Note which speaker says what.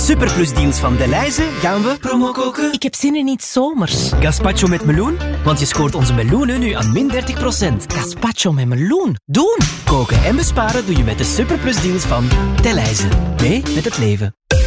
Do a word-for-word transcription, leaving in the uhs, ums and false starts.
Speaker 1: superplusdeals van Delhaize gaan we promo koken.
Speaker 2: Ik heb zin in iets zomers.
Speaker 1: Gazpacho met meloen, want je scoort onze meloenen nu aan min dertig procent.
Speaker 2: Gazpacho met meloen. Doen!
Speaker 1: Koken en besparen doe je met de superplusdeals van Delhaize. Mee met het leven.